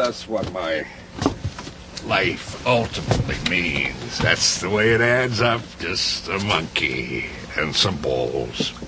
that's what my life ultimately means. That's the way it adds up. Just a monkey and some balls.